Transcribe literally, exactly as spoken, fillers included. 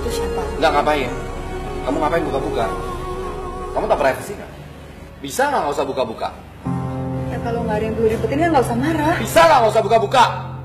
itu siapa? Nggak ngapain. Kamu ngapain buka-buka? Kamu tak privacy nggak? Bisa nggak nggak usah buka-buka? Ya kalau nggak ada yang perlu ribetin kan nggak usah marah. Bisa nggak nggak usah buka-buka?